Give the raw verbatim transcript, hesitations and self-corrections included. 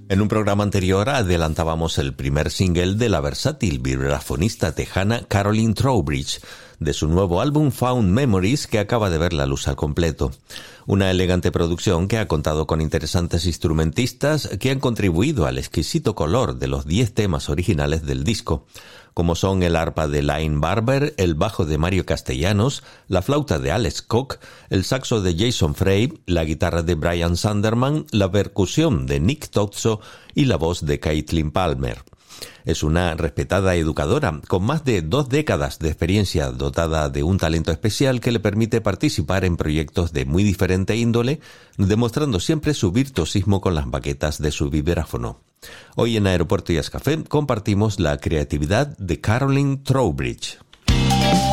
En un programa anterior adelantábamos el primer single de la versátil vibrafonista tejana Caroline Trowbridge, de su nuevo álbum Found Memories, que acaba de ver la luz al completo. Una elegante producción que ha contado con interesantes instrumentistas que han contribuido al exquisito color de los diez temas originales del disco, como son el arpa de Lynne Barber, el bajo de Mario Castellanos, la flauta de Alex Koch, el saxo de Jason Frey, la guitarra de Brian Sanderman, la percusión de Nick Tozzo y la voz de Caitlin Palmer. Es una respetada educadora con más de dos décadas de experiencia, dotada de un talento especial que le permite participar en proyectos de muy diferente índole, demostrando siempre su virtuosismo con las baquetas de su vibráfono. Hoy en Aeropuerto Jazz Café compartimos la creatividad de Caroline Trowbridge.